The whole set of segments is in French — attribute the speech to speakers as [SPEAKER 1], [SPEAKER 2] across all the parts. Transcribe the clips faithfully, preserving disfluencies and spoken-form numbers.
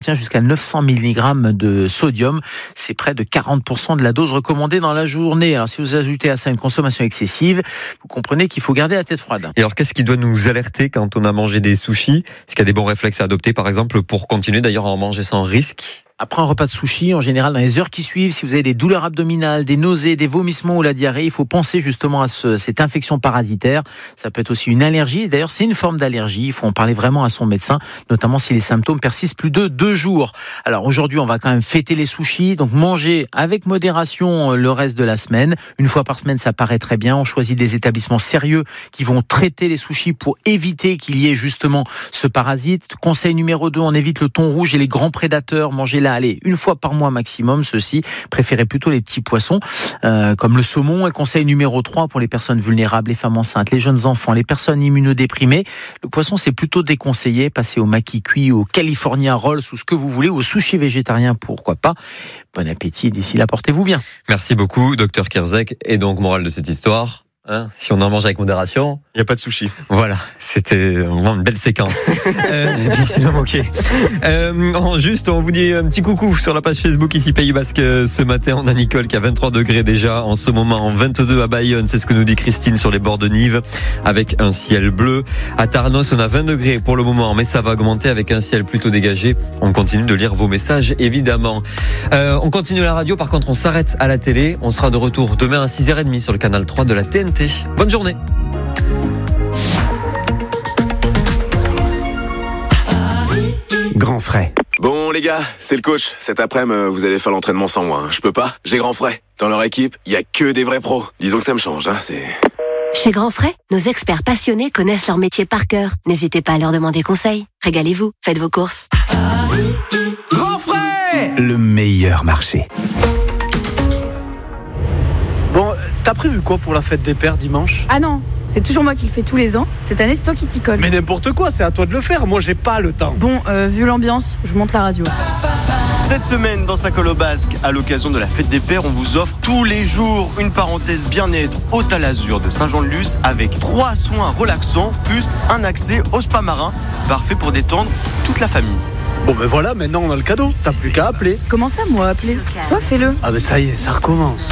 [SPEAKER 1] contient jusqu'à neuf cents milligrammes de sodium. C'est près de quarante pour cent de la dose recommandée dans la journée. Alors si vous ajoutez à ça une consommation excessive, vous comprenez qu'il faut garder la tête froide.
[SPEAKER 2] Et alors qu'est-ce qui doit nous alerter quand on a mangé des sushis ? Est-ce qu'il y a des bons réflexes à adopter par exemple pour continuer d'ailleurs à en manger sans risque ?
[SPEAKER 1] Après un repas de sushi, en général, dans les heures qui suivent, si vous avez des douleurs abdominales, des nausées, des vomissements ou la diarrhée, il faut penser justement à ce, cette infection parasitaire. Ça peut être aussi une allergie. D'ailleurs, c'est une forme d'allergie. Il faut en parler vraiment à son médecin, notamment si les symptômes persistent plus de deux jours. Alors aujourd'hui, on va quand même fêter les sushis, donc manger avec modération le reste de la semaine. Une fois par semaine, ça paraît très bien. On choisit des établissements sérieux qui vont traiter les sushis pour éviter qu'il y ait justement ce parasite. Conseil numéro deux, on évite le thon rouge et les grands prédateurs. Mangez là, allez, une fois par mois maximum, ceux-ci. Préférez plutôt les petits poissons, euh, comme le saumon. Et conseil numéro trois pour les personnes vulnérables, les femmes enceintes, les jeunes enfants, les personnes immunodéprimées. Le poisson, c'est plutôt déconseillé. Passez au maki cuit, au California Rolls, ou ce que vous voulez, au sushi végétarien, pourquoi pas. Bon appétit, d'ici là, portez-vous bien.
[SPEAKER 2] Merci beaucoup, docteur Kierzek. Et donc, morale de cette histoire, hein, si on en mange avec modération,
[SPEAKER 3] il n'y a pas de sushi.
[SPEAKER 2] Voilà, c'était vraiment une belle séquence. euh, merci de me moquer. Euh, juste, on vous dit un petit coucou sur la page Facebook ici Pays Basque. Ce matin, on a Nicole qui a vingt-trois degrés déjà. En ce moment, en vingt-deux à Bayonne, c'est ce que nous dit Christine sur les bords de Nive, avec un ciel bleu. À Tarnos, on a vingt degrés pour le moment, mais ça va augmenter avec un ciel plutôt dégagé. On continue de lire vos messages, évidemment. Euh, on continue la radio, par contre, on s'arrête à la télé. On sera de retour demain à six heures trente sur le canal trois de la T N T. Bonne journée.
[SPEAKER 4] Grand frais.
[SPEAKER 5] Bon les gars, c'est le coach. Cet après-midi, vous allez faire l'entraînement sans moi. Hein. Je peux pas, j'ai Grand Frais. Dans leur équipe, il y a que des vrais pros. Disons que ça me change, hein, c'est...
[SPEAKER 6] Chez Grand Frais, nos experts passionnés connaissent leur métier par cœur. N'hésitez pas à leur demander conseil. Régalez-vous, faites vos courses.
[SPEAKER 4] Grand frais, le meilleur marché.
[SPEAKER 7] Bon, t'as prévu quoi pour la fête des pères dimanche ?
[SPEAKER 8] Ah non, c'est toujours moi qui le fais tous les ans. Cette année, c'est toi qui t'y colle.
[SPEAKER 7] Mais n'importe quoi, c'est à toi de le faire. Moi, j'ai pas le temps.
[SPEAKER 8] Bon, euh, vu l'ambiance, je monte la radio.
[SPEAKER 3] Cette semaine, dans Sa Colo Basque, à l'occasion de la fête des pères, on vous offre tous les jours une parenthèse bien-être au Talazur de Saint-Jean-de-Luz avec trois soins relaxants plus un accès au spa marin, parfait pour détendre toute la famille.
[SPEAKER 7] Bon ben voilà, maintenant on a le cadeau. T'as plus qu'à appeler.
[SPEAKER 8] Comment ça, moi, appeler ? Toi, fais-le.
[SPEAKER 7] Ah ben ça y est, ça recommence.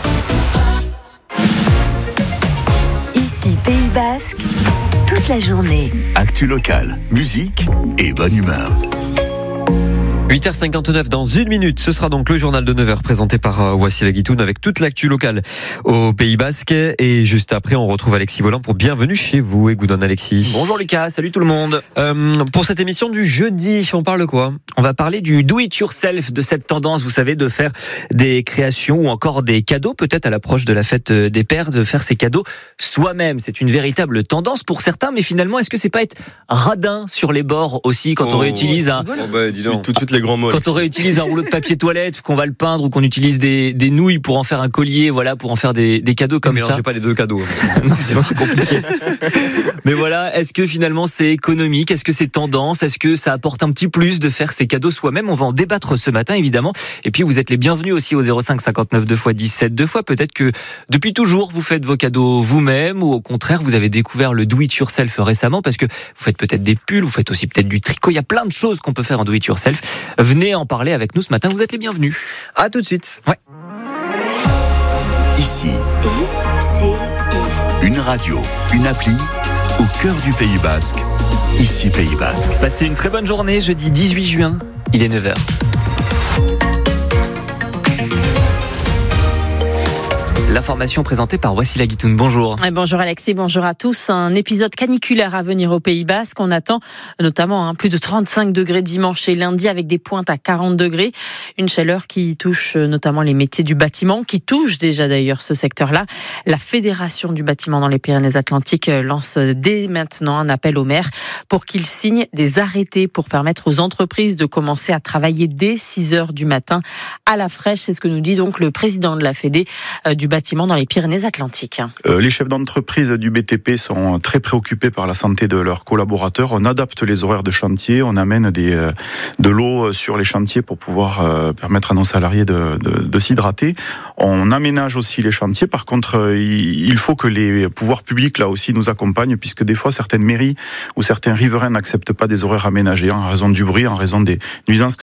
[SPEAKER 6] Ici, Pays Basque, toute la journée.
[SPEAKER 4] Actu locale, musique et bonne humeur.
[SPEAKER 2] huit heures cinquante-neuf dans une minute, ce sera donc le journal de neuf heures présenté par euh, Wassila Guitoun avec toute l'actu locale au Pays Basque. Et juste après, on retrouve Alexis Volant pour Bienvenue chez vous. Et Goudon Alexis.
[SPEAKER 9] Bonjour Lucas, salut tout le monde.
[SPEAKER 2] Euh, pour cette émission du jeudi, on parle quoi ?
[SPEAKER 9] On va parler du do it yourself, de cette tendance, vous savez, de faire des créations ou encore des cadeaux, peut-être à l'approche de la fête des pères, de faire ces cadeaux soi-même. C'est une véritable tendance pour certains, mais finalement, est-ce que c'est pas être radin sur les bords aussi quand
[SPEAKER 3] oh,
[SPEAKER 9] on réutilise un...
[SPEAKER 3] Oh bah, dis donc. Tout de suite les grands mots.
[SPEAKER 9] Quand on réutilise un rouleau de papier toilette, qu'on va le peindre ou qu'on utilise des, des nouilles pour en faire un collier, voilà, pour en faire des, des cadeaux comme ça.
[SPEAKER 2] Ne mélangez pas les deux cadeaux.
[SPEAKER 9] Sinon c'est compliqué. Mais voilà, est-ce que finalement c'est économique ? Est-ce que c'est tendance ? Est-ce que ça apporte un petit plus de faire ces cadeaux soi-même ? On va en débattre ce matin évidemment. Et puis vous êtes les bienvenus aussi au zéro cinq cinquante-neuf deux fois dix-sept deux fois. Peut-être que depuis toujours vous faites vos cadeaux vous-même ou au contraire vous avez découvert le do it yourself récemment parce que vous faites peut-être des pulls, vous faites aussi peut-être du tricot. Il y a plein de choses qu'on peut faire en do it yourself. Venez en parler avec nous ce matin. Vous êtes les bienvenus.
[SPEAKER 2] À tout de suite.
[SPEAKER 9] Ouais.
[SPEAKER 4] Ici,
[SPEAKER 6] I C I.
[SPEAKER 4] une radio, une appli au cœur du Pays Basque. Ici Pays Basque.
[SPEAKER 9] Passez une très bonne journée, jeudi dix-huit juin, il est neuf heures. L'information présentée par Wassila Guitoun. Bonjour.
[SPEAKER 10] Bonjour Alexis, bonjour à tous. Un épisode caniculaire à venir au Pays Basque. On attend notamment hein, plus de trente-cinq degrés dimanche et lundi avec des pointes à quarante degrés. Une chaleur qui touche notamment les métiers du bâtiment, qui touche déjà d'ailleurs ce secteur-là. La Fédération du bâtiment dans les Pyrénées-Atlantiques lance dès maintenant un appel aux maires pour qu'ils signent des arrêtés pour permettre aux entreprises de commencer à travailler dès six heures du matin à la fraîche. C'est ce que nous dit donc le président de la Fédé du bâtiment dans les Pyrénées-Atlantiques.
[SPEAKER 11] Euh, les chefs d'entreprise du B T P sont très préoccupés par la santé de leurs collaborateurs. On adapte les horaires de chantier, on amène des, euh, de l'eau sur les chantiers pour pouvoir euh, permettre à nos salariés de, de, de s'hydrater. On aménage aussi les chantiers. Par contre, euh, il faut que les pouvoirs publics là aussi nous accompagnent, puisque des fois certaines mairies ou certains riverains n'acceptent pas des horaires aménagés en raison du bruit, en raison des nuisances que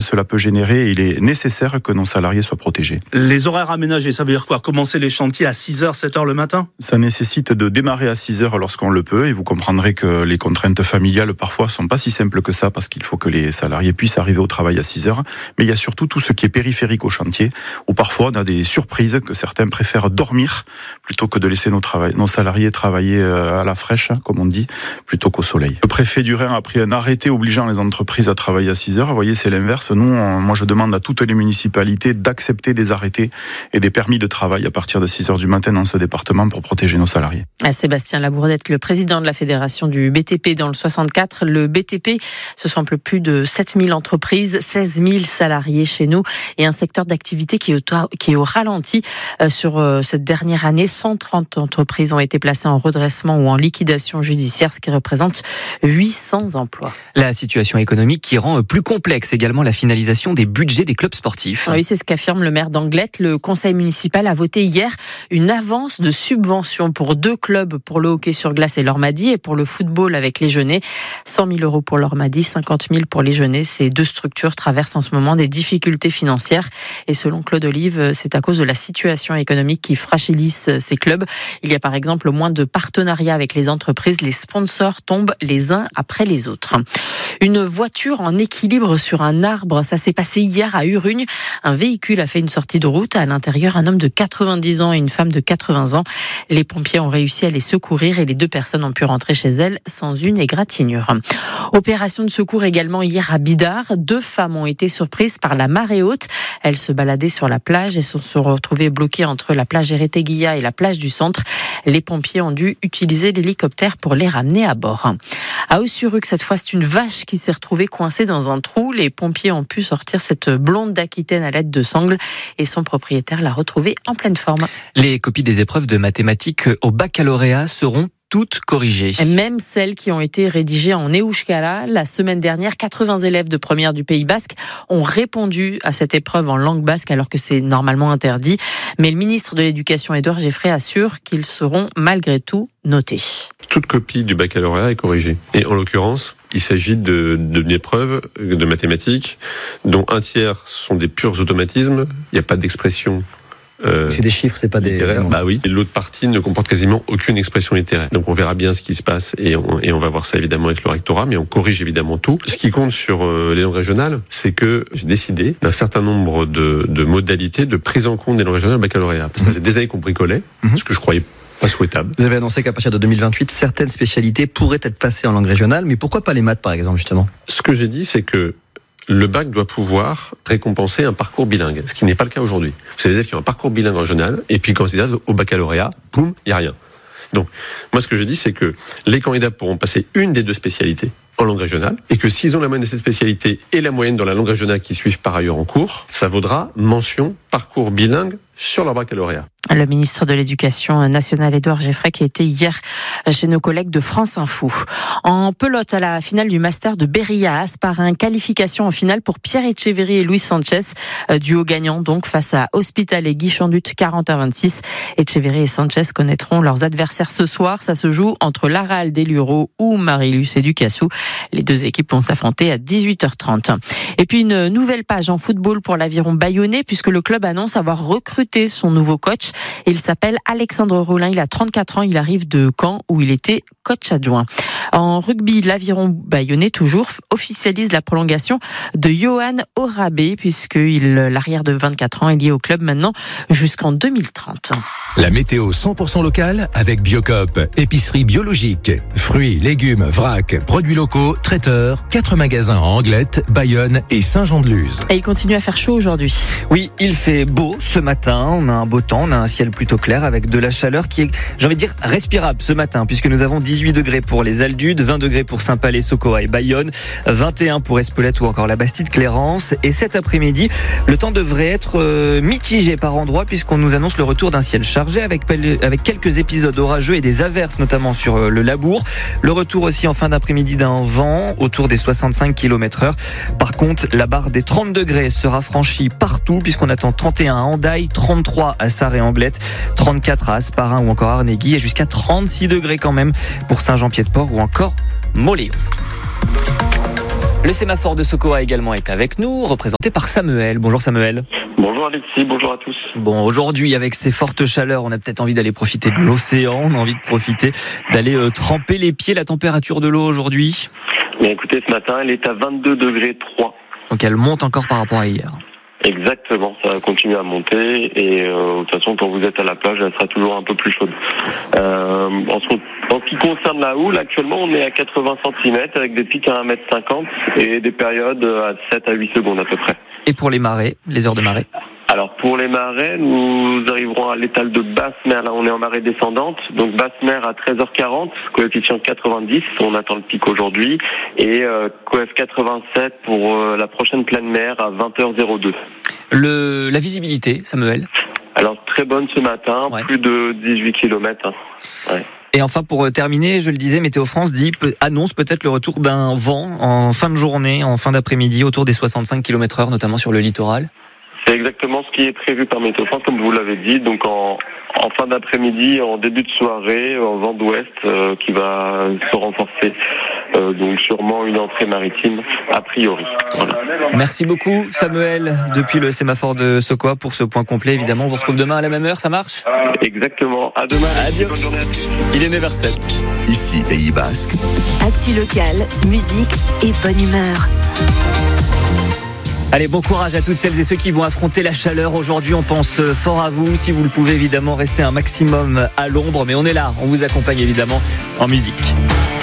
[SPEAKER 11] cela peut générer. Il est nécessaire que nos salariés soient protégés.
[SPEAKER 7] Les horaires aménagés, ça veut dire quoi? Commencer les chantiers à six heures, sept heures le matin?
[SPEAKER 11] Ça nécessite de démarrer à six heures lorsqu'on le peut, et vous comprendrez que les contraintes familiales parfois sont pas si simples que ça, parce qu'il faut que les salariés puissent arriver au travail à six heures. Mais il y a surtout tout ce qui est périphérique au chantier, où parfois on a des surprises, que certains préfèrent dormir plutôt que de laisser nos, travail, nos salariés travailler à la fraîche, comme on dit, plutôt qu'au soleil. Le préfet du Rhin a pris un arrêté obligeant les entreprises à travailler à six heures. Vous voyez, c'est l'inverse. Nous, on, moi je demande à toutes les municipalités d'accepter des arrêtés et des permis de travail à partir de six heures du matin dans ce département pour protéger nos salariés.
[SPEAKER 10] Sébastien Labourdette, le président de la fédération du B T P dans le soixante-quatre. Le B T P, ce sont un peu plus de sept mille entreprises, seize mille salariés chez nous et un secteur d'activité qui est au, qui est au ralenti sur cette dernière année. cent trente entreprises ont été placées en redressement ou en liquidation judiciaire, ce qui représente huit cents emplois.
[SPEAKER 9] La situation économique qui rend plus complexe également la finalisation des budgets des clubs sportifs.
[SPEAKER 10] Oui, c'est ce qu'affirme le maire d'Anglet. Le conseil municipal a voté hier une avance de subvention pour deux clubs, pour le hockey sur glace et l'Ormadi, et pour le football avec les Genêts. cent mille euros pour l'Ormadi, cinquante mille pour les Genêts. Ces deux structures traversent en ce moment des difficultés financières. Et selon Claude Olive, c'est à cause de la situation économique qui fragilise ces clubs. Il y a par exemple moins de partenariats avec les entreprises. Les sponsors tombent les uns après les autres. Une voiture en équilibre sur un arbre, ça s'est passé hier à Urugne. Un véhicule a fait une sortie de route. À l'intérieur, un homme de quatre-vingt-dix ans et une femme de quatre-vingts ans. Les pompiers ont réussi à les secourir et les deux personnes ont pu rentrer chez elles sans une égratignure. Opération de secours également hier à Bidart. Deux femmes ont été surprises par la marée haute. Elles se baladaient sur la plage et se sont retrouvées bloquées entre la plage Ereteguilla et la plage du centre. Les pompiers ont dû utiliser l'hélicoptère pour les ramener à bord. À Haut-sur-Uc, cette fois, c'est une vache qui s'est retrouvée coincée dans un trou. Les pompiers ont pu sortir cette blonde d'Aquitaine à l'aide de sangles et son propriétaire l'a retrouvée en pleine forme.
[SPEAKER 9] Les copies des épreuves de mathématiques au baccalauréat seront toutes corrigées.
[SPEAKER 10] Même celles qui ont été rédigées en euskara. La semaine dernière, quatre-vingts élèves de première du Pays Basque ont répondu à cette épreuve en langue basque alors que c'est normalement interdit. Mais le ministre de l'Éducation, Édouard Geffray, assure qu'ils seront malgré tout notés.
[SPEAKER 12] Toute copie du baccalauréat est corrigée. Et en l'occurrence, il s'agit de, d'une épreuve de mathématiques dont un tiers sont des purs automatismes. Il n'y a pas d'expression.
[SPEAKER 13] Euh, c'est des chiffres, c'est pas des...
[SPEAKER 12] Littéraires. Bah oui. Et l'autre partie ne comporte quasiment aucune expression littéraire. Donc on verra bien ce qui se passe et on, et on va voir ça évidemment avec le rectorat, mais on corrige évidemment tout. Ce qui compte sur euh, les langues régionales, c'est que j'ai décidé d'un certain nombre de, de modalités de prise en compte des langues régionales au baccalauréat. Parce que mmh. ça faisait des années qu'on bricolait, mmh. ce que je croyais pas souhaitable.
[SPEAKER 13] Vous avez annoncé qu'à partir de deux mille vingt-huit, certaines spécialités pourraient être passées en langue régionale, mais pourquoi pas les maths par exemple justement ?
[SPEAKER 12] Ce que j'ai dit, c'est que le bac doit pouvoir récompenser un parcours bilingue, ce qui n'est pas le cas aujourd'hui. Vous savez, les élèves qui ont un parcours bilingue en régional, et puis quand ils arrivent au baccalauréat, boum, il n'y a rien. Donc, moi ce que je dis, c'est que les candidats pourront passer une des deux spécialités en langue régionale, et que s'ils ont la moyenne de cette spécialité et la moyenne dans la langue régionale qu'ils suivent par ailleurs en cours, ça vaudra mention parcours bilingue sur leur baccalauréat.
[SPEAKER 10] Le ministre de l'Éducation nationale, Édouard Geffray, qui était hier chez nos collègues de France Info. En pelote, à la finale du Master de Berria à Asparin, qualification en finale pour Pierre Etcheverry et Luis Sanchez, duo gagnant donc face à Hospital et Guy Chandut, quarante à vingt-six. Etcheverry et Sanchez connaîtront leurs adversaires ce soir. Ça se joue entre Laral Deluro ou Marilus et Ducassou. Les deux équipes vont s'affronter à dix-huit heures trente. Et puis une nouvelle page en football pour l'Aviron bayonnais, puisque le club annonce avoir recruté son nouveau coach. Il s'appelle Alexandre Rollin, il a trente-quatre ans, il arrive de Caen où il était coach adjoint. En rugby, l'Aviron bayonnais toujours officialise la prolongation de Johan Orabé, puisque il, l'arrière de vingt-quatre ans est lié au club maintenant jusqu'en deux mille trente.
[SPEAKER 14] La météo cent pour cent locale avec Biocop, épicerie biologique, fruits, légumes, vrac, produits locaux, traiteurs, quatre magasins en Anglet, Bayonne et Saint-Jean-de-Luz.
[SPEAKER 10] Et il continue à faire chaud aujourd'hui.
[SPEAKER 9] Oui, il fait beau ce matin, on a un beau temps, on a un ciel plutôt clair avec de la chaleur qui est, j'ai envie de dire, respirable ce matin, puisque nous avons dix-huit degrés pour les Aldudes, vingt degrés pour Saint-Palais, Socoa et Bayonne, vingt et un pour Espelette ou encore la Bastide-Clérance. Et cet après-midi, le temps devrait être euh, mitigé par endroits, puisqu'on nous annonce le retour d'un ciel chargé avec, avec quelques épisodes orageux et des averses notamment sur euh, le Labour. Le retour aussi en fin d'après-midi d'un vent autour des soixante-cinq kilomètres heure. Par contre, la barre des trente degrés sera franchie partout, puisqu'on attend trente et un à Hendaye, trente-trois à Sarre et Anglette, trente-quatre à Asparin ou encore Arnegui et jusqu'à trente-six degrés quand même pour Saint-Jean-Pied-de-Port ou encore Moléon. Le sémaphore de Sokoa également est avec nous, représenté par Samuel. Bonjour Samuel.
[SPEAKER 15] Bonjour Alexis, bonjour à tous.
[SPEAKER 9] Bon, aujourd'hui, avec ces fortes chaleurs, on a peut-être envie d'aller profiter de l'océan, on a envie de profiter d'aller euh, tremper les pieds. La température de l'eau aujourd'hui ?
[SPEAKER 15] Mais écoutez, ce matin, elle est à vingt-deux degrés trois.
[SPEAKER 9] Donc elle monte encore par rapport à hier.
[SPEAKER 15] Exactement, ça va continuer à monter et euh, de toute façon quand vous êtes à la plage, elle sera toujours un peu plus chaude. Euh, en, ce, en ce qui concerne la houle, actuellement on est à quatre-vingts centimètres avec des pics à un mètre cinquante et des périodes à sept à huit secondes à peu près.
[SPEAKER 9] Et pour les marées, les heures de marée ?
[SPEAKER 15] Alors pour les marées, nous arriverons à l'étal de basse mer, là on est en marée descendante, donc basse mer à treize heures quarante, coefficient quatre-vingt-dix, on attend le pic aujourd'hui, et euh, coef quatre-vingt-sept pour euh, la prochaine pleine mer à vingt heures deux.
[SPEAKER 9] Le, la visibilité, Samuel ?
[SPEAKER 15] Alors très bonne ce matin, ouais. Plus de dix-huit kilomètres. Ouais.
[SPEAKER 9] Et enfin, pour terminer, je le disais, Météo France dit, annonce peut-être le retour d'un vent en fin de journée, en fin d'après-midi, autour des soixante-cinq kilomètres heure, notamment sur le littoral.
[SPEAKER 15] C'est exactement ce qui est prévu par Météo France, comme vous l'avez dit. Donc en, en fin d'après-midi, en début de soirée, en vent d'ouest euh, qui va se renforcer. Euh, donc sûrement une entrée maritime a priori. Voilà.
[SPEAKER 9] Merci beaucoup Samuel depuis le sémaphore de Sokoa pour ce point complet. Évidemment, on vous retrouve demain à la même heure, ça marche ?
[SPEAKER 15] Exactement. À demain.
[SPEAKER 9] Adieu.
[SPEAKER 15] Bonne journée à tous.
[SPEAKER 9] Il est neuf heures sept.
[SPEAKER 4] Ici Pays Basque.
[SPEAKER 6] Actu locale, musique et bonne humeur.
[SPEAKER 9] Allez, bon courage à toutes celles et ceux qui vont affronter la chaleur aujourd'hui. On pense fort à vous. Si vous le pouvez, évidemment, restez un maximum à l'ombre. Mais on est là, on vous accompagne évidemment en musique.